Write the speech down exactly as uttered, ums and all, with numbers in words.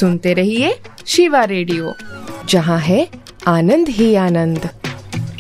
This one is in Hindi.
सुनते रहिए शिवा रेडियो, जहाँ है आनंद ही आनंद।